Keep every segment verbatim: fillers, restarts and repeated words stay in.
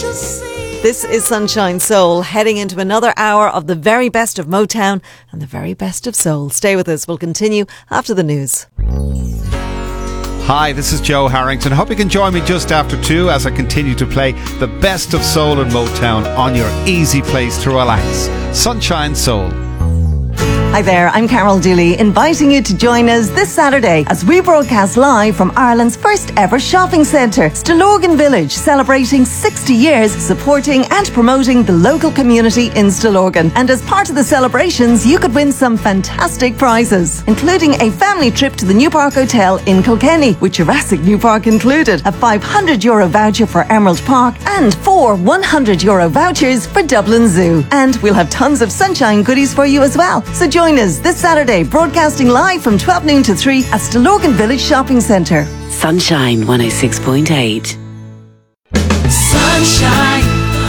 This is Sunshine Soul, heading into another hour of the very best of Motown and the very best of soul. Stay with us. We'll continue after the news. Hi, this is Joe Harrington. Hope you can join me just after two as I continue to play the best of soul and Motown on your easy place to relax. Sunshine Soul. Hi there, I'm Carol Dooley, inviting you to join us this Saturday as we broadcast live from Ireland's first ever shopping centre, Stillorgan Village, celebrating sixty years supporting and promoting the local community in Stillorgan. And as part of the celebrations, you could win some fantastic prizes, including a family trip to the New Park Hotel in Kilkenny, with Jurassic New Park included, a five hundred euro voucher for Emerald Park, and four one hundred euro vouchers for Dublin Zoo. And we'll have tons of sunshine goodies for you as well. So join Join us this Saturday, broadcasting live from twelve noon to three at Stillorgan Village Shopping Centre. Sunshine one oh six point eight. Sunshine.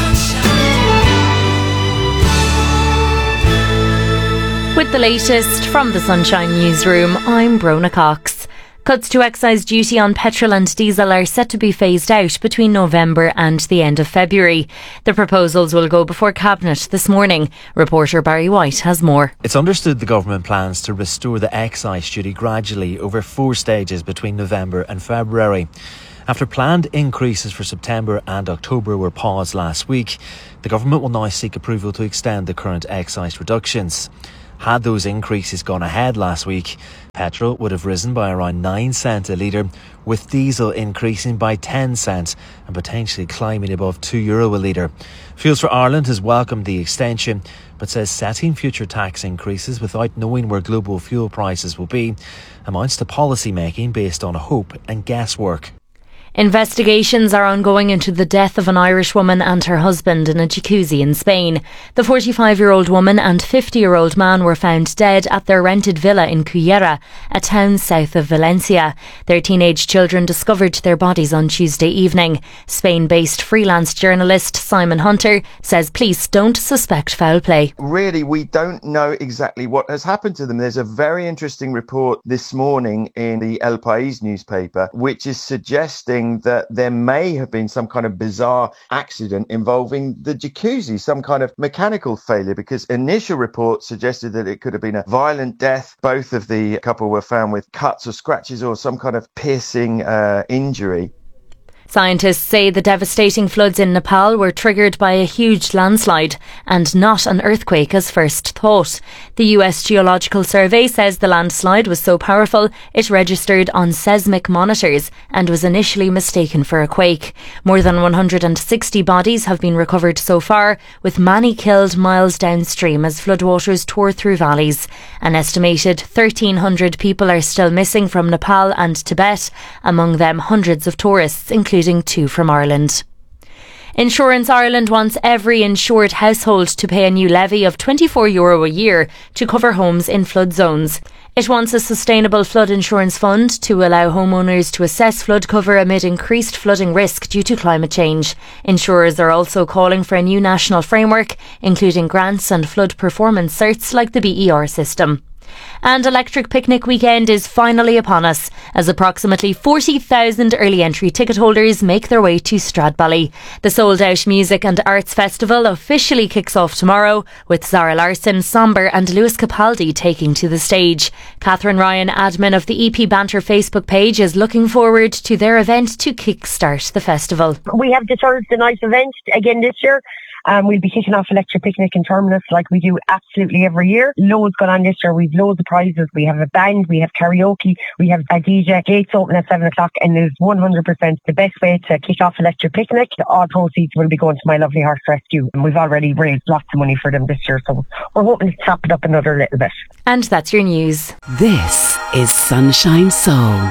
With the latest from the Sunshine Newsroom, I'm Brona Cox. Cuts to excise duty on petrol and diesel are set to be phased out between November and the end of February. The proposals will go before Cabinet this morning. Reporter Barry White has more. It's understood the government plans to restore the excise duty gradually over four stages between November and February. After planned increases for September and October were paused last week, the government will now seek approval to extend the current excise reductions. Had those increases gone ahead last week, petrol would have risen by around nine cents a litre, with diesel increasing by ten cents and potentially climbing above two euro a litre. Fuels for Ireland has welcomed the extension, but says setting future tax increases without knowing where global fuel prices will be amounts to policy making based on hope and guesswork. Investigations are ongoing into the death of an Irish woman and her husband in a jacuzzi in Spain. The forty-five-year-old woman and fifty-year-old man were found dead at their rented villa in Cullera, a town south of Valencia. Their teenage children discovered their bodies on Tuesday evening. Spain-based freelance journalist Simon Hunter says police don't suspect foul play. Really, we don't know exactly what has happened to them. There's a very interesting report this morning in the El País newspaper, which is suggesting that there may have been some kind of bizarre accident involving the jacuzzi, some kind of mechanical failure, because initial reports suggested that it could have been a violent death. Both of the couple were found with cuts or scratches or some kind of piercing uh, injury. Scientists say the devastating floods in Nepal were triggered by a huge landslide and not an earthquake as first thought. The U S Geological Survey says the landslide was so powerful it registered on seismic monitors and was initially mistaken for a quake. More than one hundred sixty bodies have been recovered so far, with many killed miles downstream as floodwaters tore through valleys. An estimated thirteen hundred people are still missing from Nepal and Tibet, among them hundreds of tourists, including including two from Ireland. Insurance Ireland wants every insured household to pay a new levy of twenty-four euro a year to cover homes in flood zones. It wants a sustainable flood insurance fund to allow homeowners to assess flood cover amid increased flooding risk due to climate change. Insurers are also calling for a new national framework, including grants and flood performance certs like the B E R system. And Electric Picnic Weekend is finally upon us, as approximately forty thousand early entry ticket holders make their way to Stradbally. The sold-out Music and Arts Festival officially kicks off tomorrow, with Zara Larsson, Somber and Lewis Capaldi taking to the stage. Catherine Ryan, admin of the E P Banter Facebook page, is looking forward to their event to kickstart the festival. We have the Thursday night event again this year. Um, we'll be kicking off Electric Picnic in Terminus like we do absolutely every year. Loads going on this year. We've loads of prizes. We have a band, we have karaoke, we have a D J. Gates open at seven o'clock and it's one hundred percent the best way to kick off Electric Picnic. All proceeds will be going to My Lovely Horse Rescue, and we've already raised lots of money for them this year, so we're hoping to top it up another little bit. And that's your news. This is Sunshine Soul.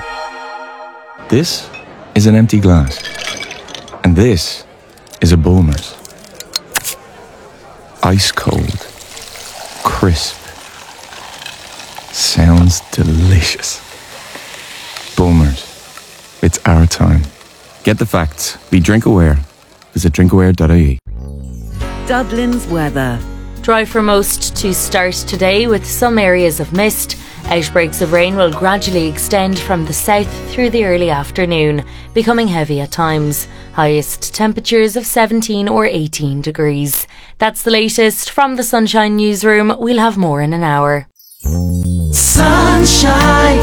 This is an empty glass. And this is a Bulmers. Ice cold, crisp, sounds delicious. Bulmers, it's our time. Get the facts. Be drink aware. Visit drinkaware dot I E. Dublin's weather. Dry for most to start today, with some areas of mist. Outbreaks of rain will gradually extend from the south through the early afternoon, becoming heavy at times. Highest temperatures of seventeen or eighteen degrees. That's the latest from the Sunshine Newsroom. We'll have more in an hour. Sunshine.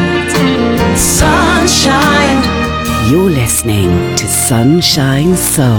Sunshine. You're listening to Sunshine Soul.